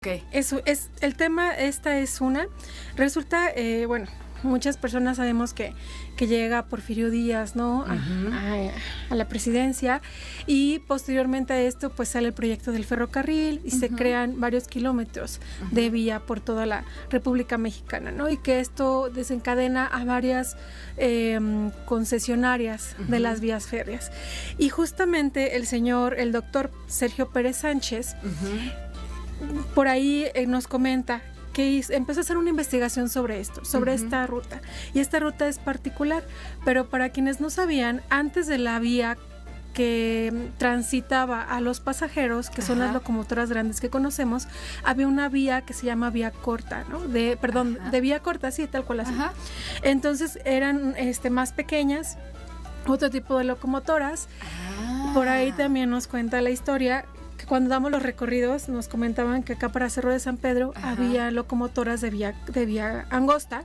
Okay. Eso es el tema. Esta es una. Resulta, bueno, muchas personas sabemos que llega Porfirio Díaz, ¿no? A la presidencia, y posteriormente a esto pues sale el proyecto del ferrocarril y se crean varios kilómetros de vía por toda la República Mexicana, ¿no? Y que esto desencadena a varias concesionarias de las vías férreas. Y justamente el doctor Sergio Pérez Sánchez por ahí nos comenta que empezó a hacer una investigación sobre esto, sobre esta ruta. Y esta ruta es particular, pero para quienes no sabían, antes de la vía que transitaba a los pasajeros, que son las locomotoras grandes que conocemos, había una vía que se llama vía corta, ¿no? De vía corta, sí, tal cual así. Entonces eran más pequeñas, otro tipo de locomotoras. Por ahí también nos cuenta la historia. Cuando damos los recorridos nos comentaban que acá para Cerro de San Pedro había locomotoras de vía angosta,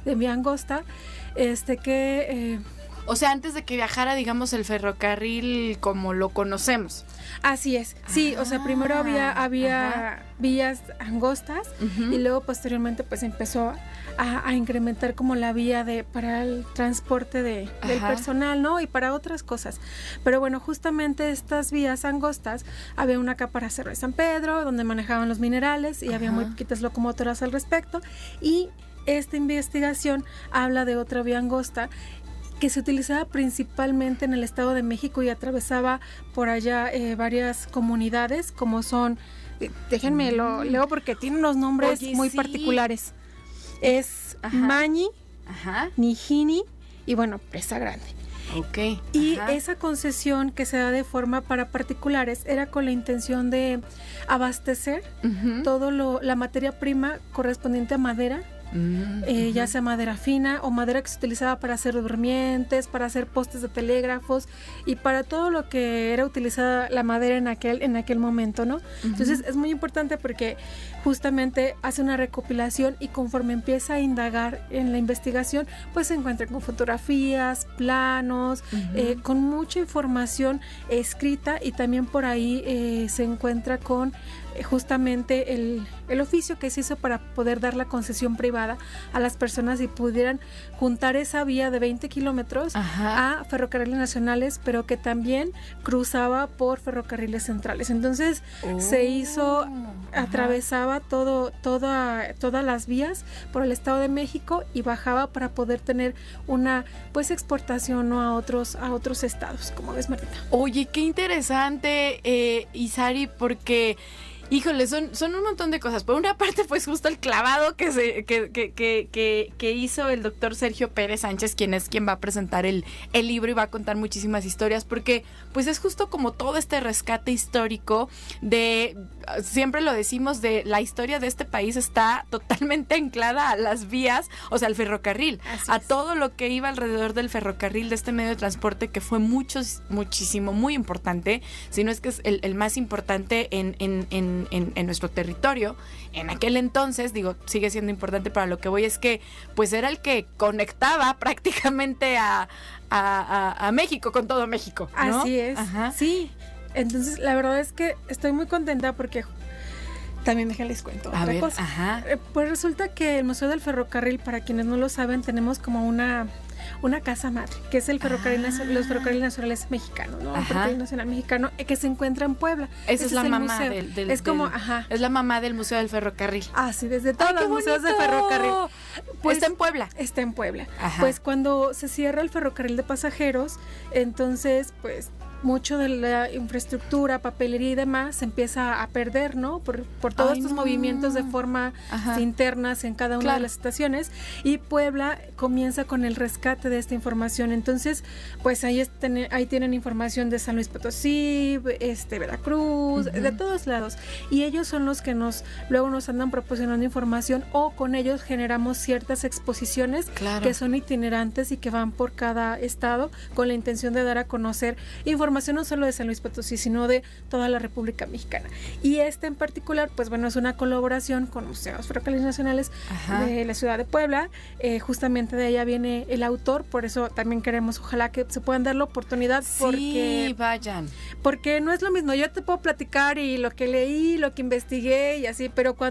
o sea, antes de que viajara, digamos, el ferrocarril como lo conocemos. Así es, sí, o sea, primero había vías angostas y luego posteriormente pues empezó a incrementar como la vía para el transporte del personal, ¿no? Y para otras cosas. Pero bueno, justamente estas vías angostas, había una acá para Cerro de San Pedro, donde manejaban los minerales y había muy poquitas locomotoras al respecto. Y esta investigación habla de otra vía angosta que se utilizaba principalmente en el Estado de México y atravesaba por allá varias comunidades, como son, déjenme lo leo porque tiene unos nombres muy particulares. Es Mañi, Nijini y bueno, Presa Grande. Okay. Y esa concesión que se da de forma para particulares era con la intención de abastecer la materia prima correspondiente a madera, ya sea madera fina o madera que se utilizaba para hacer durmientes, para hacer postes de telégrafos y para todo lo que era utilizada la madera en aquel momento, ¿no? Entonces es muy importante porque justamente hace una recopilación y conforme empieza a indagar en la investigación, pues se encuentra con fotografías, planos, con mucha información escrita, y también por ahí se encuentra con justamente el oficio que se hizo para poder dar la concesión privada a las personas y pudieran juntar esa vía de 20 kilómetros a ferrocarriles nacionales, pero que también cruzaba por ferrocarriles centrales. Entonces se hizo, atravesaba todas las vías por el Estado de México y bajaba para poder tener una pues exportación, ¿no? a otros estados, como ves, Martita. Oye, qué interesante, Isari, porque híjole, son un montón de cosas. Por una parte, pues justo el clavado que hizo el doctor Sergio Pérez Sánchez, quien va a presentar el libro y va a contar muchísimas historias, porque pues es justo como todo este rescate histórico siempre lo decimos, de la historia de este país está totalmente anclada a las vías, o sea, al ferrocarril, a todo lo que iba alrededor del ferrocarril, de este medio de transporte que fue muchísimo, muy importante, si no es que es el más importante en nuestro territorio. En aquel entonces, digo, sigue siendo importante, para lo que voy es que pues era el que conectaba prácticamente a México con todo México, ¿no? Así es, sí. Entonces, la verdad es que estoy muy contenta porque también déjenles cuento otra cosa. Pues resulta que el Museo del Ferrocarril, para quienes no lo saben, tenemos como una casa madre, que es el ferrocarril los ferrocarriles nacionales mexicanos, ¿no? El ferrocarril nacional mexicano, que se encuentra en Puebla. Esa es la mamá es la mamá del Museo del Ferrocarril. Sí, desde todos los museos de ferrocarril. Pues está en Puebla. Está en Puebla. Pues cuando se cierra el ferrocarril de pasajeros, entonces pues mucho de la infraestructura, papelería y demás se empieza a perder, ¿no? Por todos estos movimientos de forma internas en cada una de las estaciones, y Puebla comienza con el rescate de esta información. Entonces, pues ahí tienen información de San Luis Potosí, Veracruz, de todos lados, y ellos son los que luego nos andan proporcionando información, o con ellos generamos ciertas exposiciones que son itinerantes y que van por cada estado con la intención de dar a conocer información no solo de San Luis Potosí, sino de toda la República Mexicana. Y en particular, pues bueno, es una colaboración con Museos Ferrocarriles Nacionales de la ciudad de Puebla. Justamente de allá viene el autor, por eso también queremos, ojalá que se puedan dar la oportunidad. Sí, vayan. Porque no es lo mismo, yo te puedo platicar y lo que leí, lo que investigué y así, pero cuando